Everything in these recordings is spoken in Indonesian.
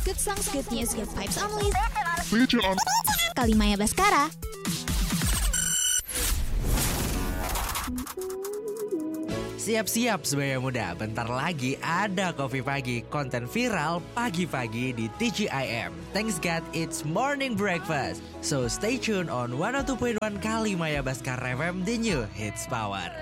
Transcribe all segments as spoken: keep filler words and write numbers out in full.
Good songs, good news, good vibes only. Stay tuned on Kalimaya Baskara. Siap-siap sebagai muda, bentar lagi ada Kopi Pagi, konten viral pagi-pagi di T G I M. Thanks God, it's morning breakfast. So stay tuned on one oh two point one Kalimaya Baskara F M, the new hits power.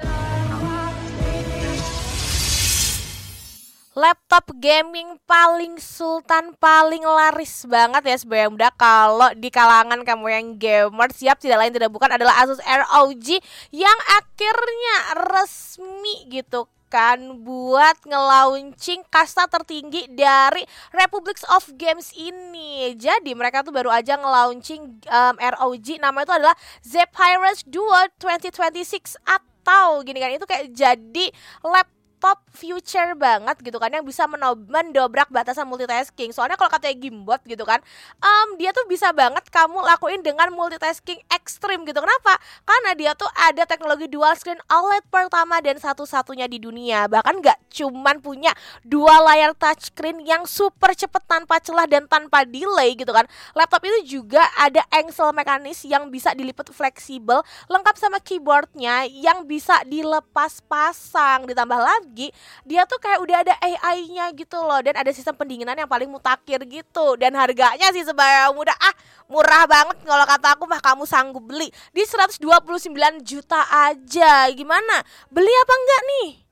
Laptop gaming paling sultan, paling laris banget ya sebagai muda. Kalau di kalangan kamu yang gamer, siap tidak lain tidak bukan adalah Asus R O G yang akhirnya resmi gitu kan buat nge-launching kasta tertinggi dari Republic of Games ini. Jadi mereka tuh baru aja nge-launching um, R O G, namanya itu adalah Zephyrus Duo dua ribu dua puluh enam, atau gini kan, itu kayak jadi laptop top future banget gitu kan, yang bisa menob- mendobrak batasan multitasking. Soalnya kalau katanya Gimbot gitu kan, um, dia tuh bisa banget kamu lakuin dengan multitasking ekstrim gitu. Kenapa? Karena dia tuh ada teknologi dual screen O L E D pertama dan satu-satunya di dunia. Bahkan gak cuman punya dua layar touchscreen yang super cepet tanpa celah dan tanpa delay gitu kan. Laptop itu juga ada engsel mekanis yang bisa dilipat fleksibel, lengkap sama keyboardnya yang bisa dilepas pasang. Ditambah lagi dia tuh kayak udah ada A I-nya gitu loh, dan ada sistem pendinginan yang paling mutakhir gitu. Dan harganya sih sebenarnya mudah, ah murah banget kalau kata aku mah. Kamu sanggup beli di seratus dua puluh sembilan juta aja. Gimana? Beli apa enggak nih?